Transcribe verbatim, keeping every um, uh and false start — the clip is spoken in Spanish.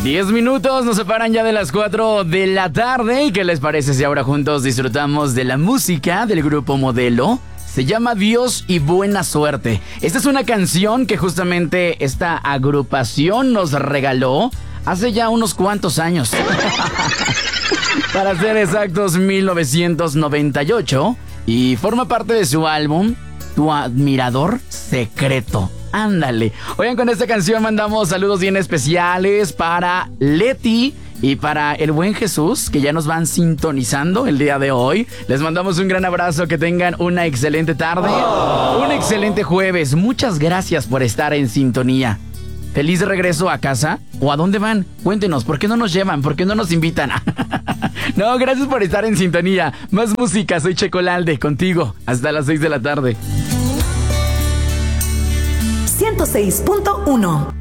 Diez minutos nos separan ya de las cuatro de la tarde. ¿Y qué les parece si ahora juntos disfrutamos de la música del grupo Modelo? Se llama Dios y Buena Suerte. Esta es una canción que justamente esta agrupación nos regaló hace ya unos cuantos años. Para ser exactos, mil novecientos noventa y ocho. Y forma parte de su álbum Tu Admirador Secreto. Ándale. Oigan, con esta canción mandamos saludos bien especiales para Leti y para el buen Jesús, que ya nos van sintonizando el día de hoy. Les mandamos un gran abrazo, que tengan una excelente tarde, oh. un excelente jueves. Muchas gracias por estar en sintonía. ¿Feliz regreso a casa? ¿O a dónde van? Cuéntenos, ¿por qué no nos llevan? ¿Por qué no nos invitan? No, gracias por estar en sintonía. Más música, soy Checolalde, contigo hasta las seis de la tarde. ciento seis punto uno